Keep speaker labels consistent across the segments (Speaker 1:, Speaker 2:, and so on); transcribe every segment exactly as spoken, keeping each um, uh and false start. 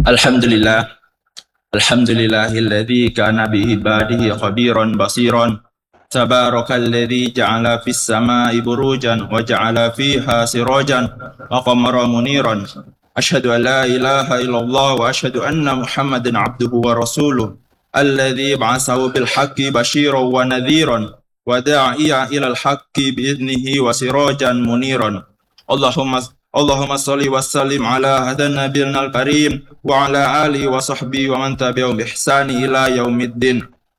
Speaker 1: الحمد لله الحمد لله الذي كان بعباده خبيرا بصيرا تبارك الذي جعل في السماء بروجا وجعل فيها سراجا وقمرا منيرا أشهد أن لا إله إلا الله وأشهد أن محمدا عبده ورسوله الذي بعثه بالحق بشيرا ونذيرا وداعيا إلى الحق بإذنه وسراجا منيرا اللهم اللهم صل وسلم على هذا النبي الكريم وعلى آله وصحبه ومن تبعهم بإحسان إلى يوم الدين.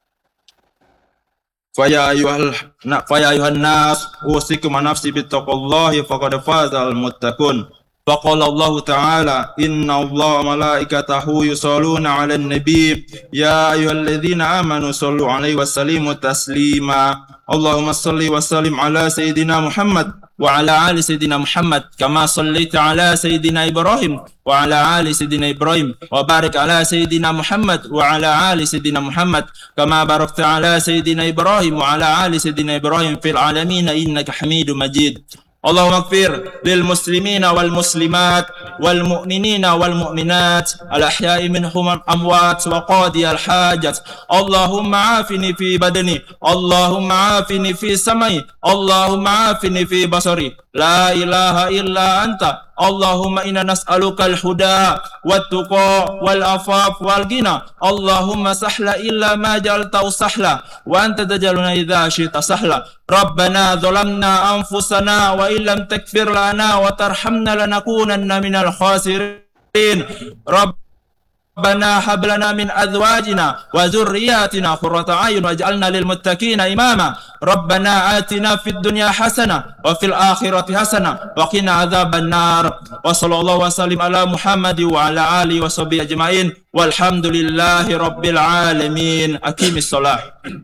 Speaker 1: فيا أيها فيا أيها الناس أوصيكم ونفسي بتقوى الله فقد فاز المتقون. فقال الله تعالى إن الله وملائكته يصلون على النبي يا أيها الذين آمنوا صلوا عليه وسلموا تسليما. اللهم صل وسلم على سيدنا محمد وعلى آل سيدنا محمد كما صليت على سيدنا إبراهيم وعلى آل سيدنا إبراهيم وبارك على سيدنا محمد وعلى آل سيدنا محمد كما باركت على سيدنا إبراهيم وعلى آل سيدنا إبراهيم في العالمين إنك حميد مجيد. اللهم اغفر للمسلمين والمسلمات والمؤمنين والمؤمنات الأحياء منهم الأموات وقاضي الحاجات. اللهم عافني في بدني، اللهم عافني في سمعي، اللهم عافني في بصري، لا إله إلا أنت. اللهم إنا نسألك الهدى والتقى والعفاف والغنى. اللهم سهلا إلا ما جعلته سهلا وأنت تجعلنا إذا شئت سهلا. ربنا ظلمنا أنفسنا وإن لم تغفر لنا وترحمنا لنكونن من الخاسرين. رب ربنا هب لنا من أزواجنا وذرياتنا قرة أعين واجعلنا للمتقين إماما. ربنا آتنا في الدنيا حسنة وفي الآخرة حسنة وقنا عذاب النار. وصلى الله وسلم على محمد وعلى آله وصحبه أجمعين والحمد لله رب العالمين. أقيم الصلاة.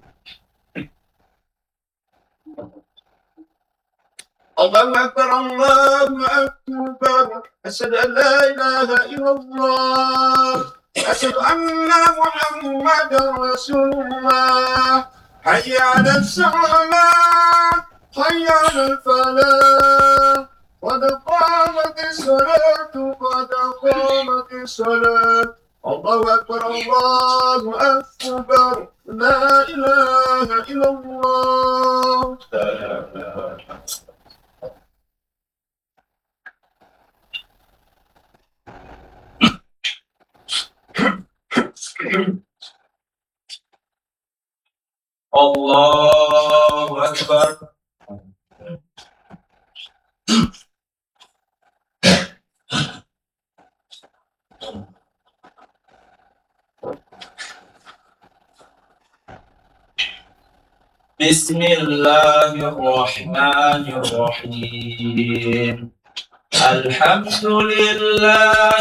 Speaker 2: الله أكبر الله أكبر أشهد أن لا إله إلا الله أشهد أن محمدا رسول الله. حي على الصلاة حي على الفلاح قد قامت الصلاة قد قامت الصلاة. الله أكبر الله أكبر لا إله إلا الله.
Speaker 1: الله أكبر. بسم الله الرحمن الرحيم. الحمد لله